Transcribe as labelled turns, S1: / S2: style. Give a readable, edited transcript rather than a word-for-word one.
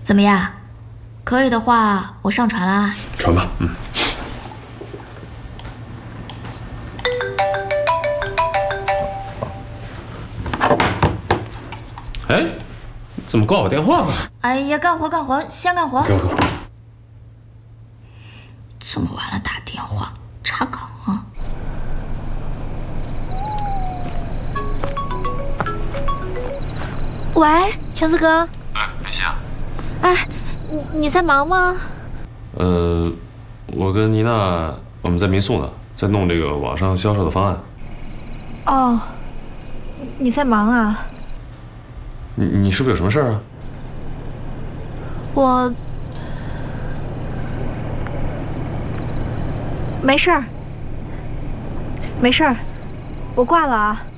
S1: 怎么样？可以的话，我上传啦。
S2: 传吧，哎，怎么挂我电话了？
S1: 哎呀，干活干活，先干活。
S2: 干活。
S1: 这么晚了打电话，查岗啊？
S3: 喂，橙子哥。
S2: 哎，梅西啊。
S3: 哎，你在忙吗？
S2: 我跟妮娜我们在民宿呢，在弄这个网上销售的方案。
S3: 哦，你在忙啊？
S2: 你是不是有什么事儿啊？
S3: 我没事儿，没事儿，我挂了啊。